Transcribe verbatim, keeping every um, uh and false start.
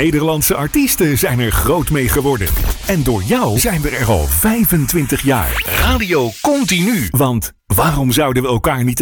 Nederlandse artiesten zijn er groot mee geworden. En door jou zijn we er al vijfentwintig jaar. Radio Continu. Want waarom zouden we elkaar niet